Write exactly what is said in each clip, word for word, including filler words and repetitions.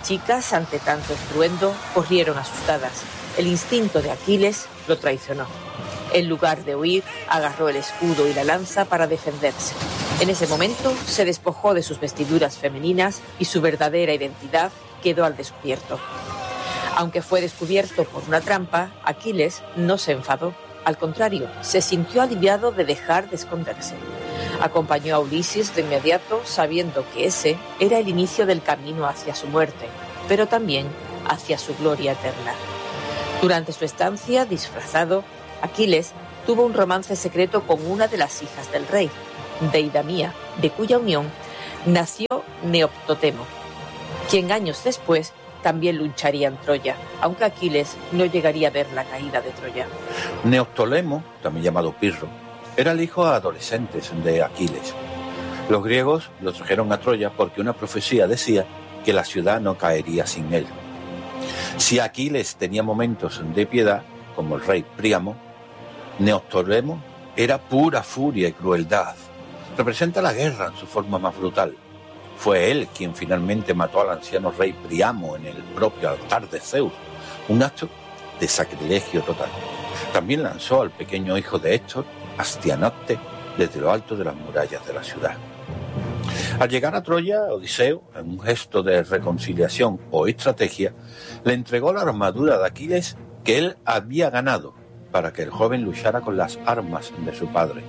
chicas, ante tanto estruendo, corrieron asustadas. El instinto de Aquiles lo traicionó. En lugar de huir, agarró el escudo y la lanza para defenderse. En ese momento se despojó de sus vestiduras femeninas y su verdadera identidad quedó al descubierto. Aunque fue descubierto por una trampa, Aquiles no se enfadó. Al contrario, se sintió aliviado de dejar de esconderse. Acompañó a Ulises de inmediato, sabiendo que ese era el inicio del camino hacia su muerte, pero también hacia su gloria eterna. Durante su estancia, disfrazado, Aquiles tuvo un romance secreto con una de las hijas del rey, Deidamía, de cuya unión nació Neoptotemo, quien años después también lucharía en Troya, aunque Aquiles no llegaría a ver la caída de Troya. Neoptolemo, también llamado Pirro, era el hijo adolescente de Aquiles. Los griegos lo trajeron a Troya porque una profecía decía que la ciudad no caería sin él. Si Aquiles tenía momentos de piedad, como el rey Príamo, Neoptolemo era pura furia y crueldad. Representa la guerra en su forma más brutal. Fue él quien finalmente mató al anciano rey Príamo en el propio altar de Zeus, un acto de sacrilegio total. También lanzó al pequeño hijo de Héctor, Astianote, desde lo alto de las murallas de la ciudad. Al llegar a Troya, Odiseo, en un gesto de reconciliación o estrategia, le entregó la armadura de Aquiles que él había ganado para que el joven luchara con las armas de su padre.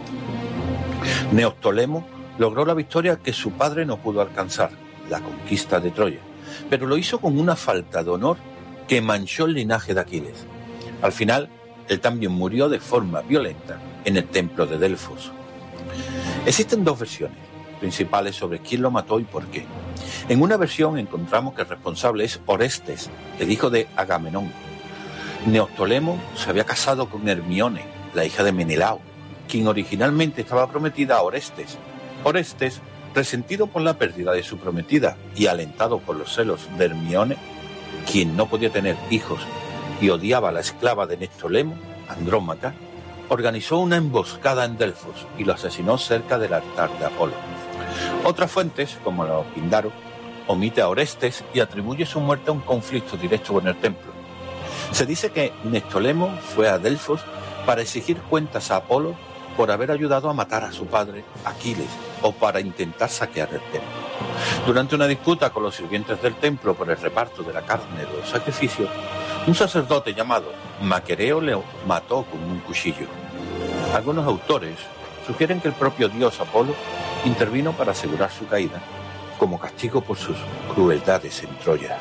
Neoptolemo logró la victoria que su padre no pudo alcanzar, la conquista de Troya, pero lo hizo con una falta de honor que manchó el linaje de Aquiles. Al final, él también murió de forma violenta en el templo de Delfos. Existen dos versiones principales sobre quién lo mató y por qué. En una versión encontramos que el responsable es Orestes, el hijo de Agamenón. Neoptolemo se había casado con Hermione, la hija de Menelao, quien originalmente estaba prometida a Orestes. Orestes, resentido por la pérdida de su prometida y alentado por los celos de Hermione, quien no podía tener hijos y odiaba a la esclava de Neoptolemo, Andrómaca, organizó una emboscada en Delfos y lo asesinó cerca del altar de Apolo. Otras fuentes, como la Pindaro, omite a Orestes y atribuye su muerte a un conflicto directo con el templo. Se dice que Neoptolemo fue a Delfos para exigir cuentas a Apolo por haber ayudado a matar a su padre, Aquiles, o para intentar saquear el templo. Durante una disputa con los sirvientes del templo por el reparto de la carne de los sacrificios, un sacerdote llamado Maquereo le mató con un cuchillo. Algunos autores sugieren que el propio dios Apolo intervino para asegurar su caída, como castigo por sus crueldades en Troya.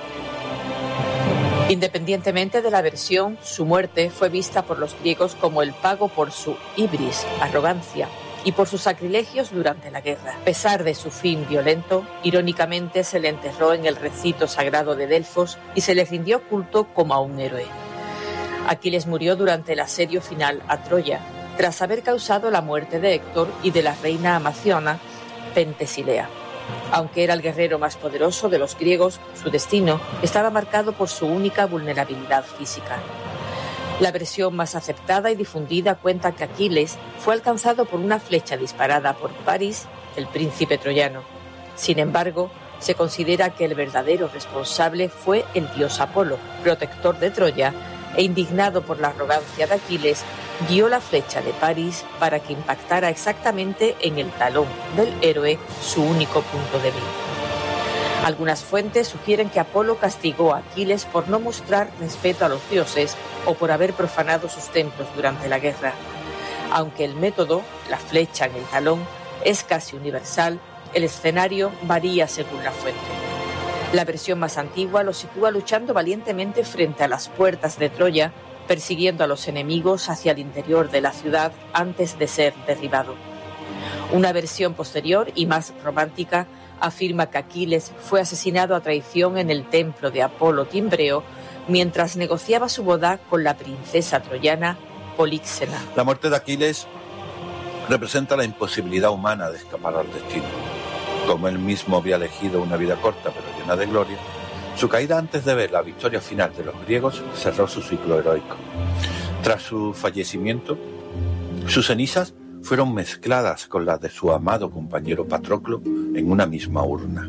Independientemente de la versión, su muerte fue vista por los griegos como el pago por su ibris, arrogancia, y por sus sacrilegios durante la guerra. A pesar de su fin violento, irónicamente se le enterró en el recinto sagrado de Delfos y se le rindió culto como a un héroe. Aquiles murió durante el asedio final a Troya, tras haber causado la muerte de Héctor y de la reina amaziona Pentesilea. Aunque era el guerrero más poderoso de los griegos, su destino estaba marcado por su única vulnerabilidad física. La versión más aceptada y difundida cuenta que Aquiles fue alcanzado por una flecha disparada por París, el príncipe troyano. Sin embargo, se considera que el verdadero responsable fue el dios Apolo, protector de Troya, e indignado por la arrogancia de Aquiles, guió la flecha de París para que impactara exactamente en el talón del héroe, su único punto débil. Algunas fuentes sugieren que Apolo castigó a Aquiles por no mostrar respeto a los dioses o por haber profanado sus templos durante la guerra. Aunque el método, la flecha en el talón, es casi universal, el escenario varía según la fuente. La versión más antigua lo sitúa luchando valientemente frente a las puertas de Troya, persiguiendo a los enemigos hacia el interior de la ciudad antes de ser derribado. Una versión posterior y más romántica afirma que Aquiles fue asesinado a traición en el templo de Apolo Timbreo mientras negociaba su boda con la princesa troyana Políxena. La muerte de Aquiles representa la imposibilidad humana de escapar al destino. Como él mismo había elegido una vida corta pero llena de gloria, su caída antes de ver la victoria final de los griegos cerró su ciclo heroico. Tras su fallecimiento, sus cenizas fueron mezcladas con las de su amado compañero Patroclo en una misma urna.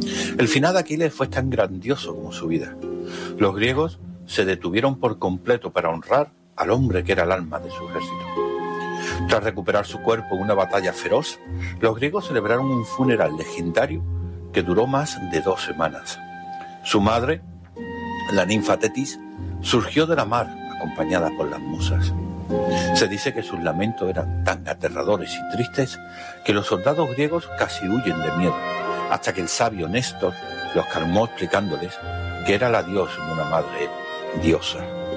El final de Aquiles fue tan grandioso como su vida. Los griegos se detuvieron por completo para honrar al hombre que era el alma de su ejército. Tras recuperar su cuerpo en una batalla feroz, los griegos celebraron un funeral legendario que duró más de dos semanas. Su madre, la ninfa Tetis, surgió de la mar acompañada por las musas. Se dice que sus lamentos eran tan aterradores y tristes que los soldados griegos casi huyen de miedo, hasta que el sabio Néstor los calmó explicándoles que era la diosa de una madre diosa.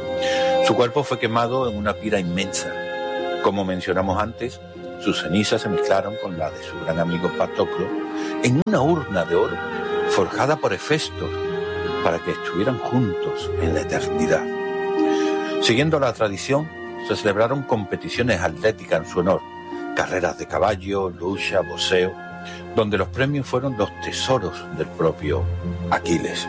Su cuerpo fue quemado en una pira inmensa. Como mencionamos antes, sus cenizas se mezclaron con la de su gran amigo Patroclo en una urna de oro forjada por Hefesto para que estuvieran juntos en la eternidad. Siguiendo la tradición, se celebraron competiciones atléticas en su honor, carreras de caballo, lucha, boxeo, donde los premios fueron los tesoros del propio Aquiles.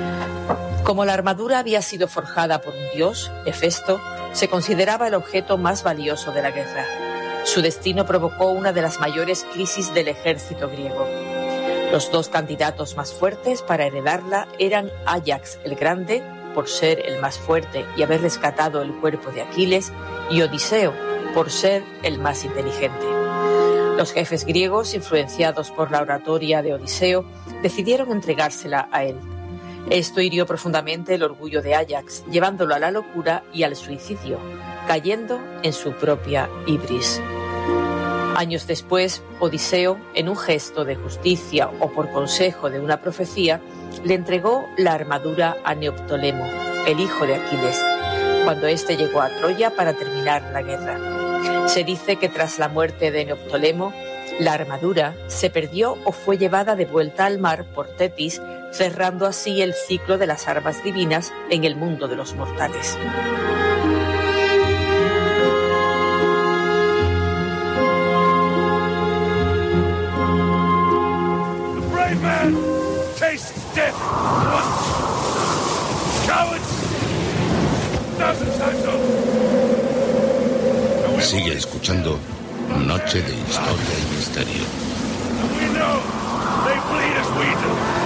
Como la armadura había sido forjada por un dios, Hefesto, se consideraba el objeto más valioso de la guerra. Su destino provocó una de las mayores crisis del ejército griego. Los dos candidatos más fuertes para heredarla eran Áyax el Grande, por ser el más fuerte y haber rescatado el cuerpo de Aquiles, y Odiseo, por ser el más inteligente. Los jefes griegos, influenciados por la oratoria de Odiseo, decidieron entregársela a él. Esto hirió profundamente el orgullo de Áyax, llevándolo a la locura y al suicidio, cayendo en su propia ibris. Años después, Odiseo, en un gesto de justicia o por consejo de una profecía, le entregó la armadura a Neoptólemo, el hijo de Aquiles, cuando éste llegó a Troya para terminar la guerra. Se dice que tras la muerte de Neoptólemo, la armadura se perdió o fue llevada de vuelta al mar por Tetis, cerrando así el ciclo de las armas divinas en el mundo de los mortales. Sigue escuchando Noche de Historia y Misterio.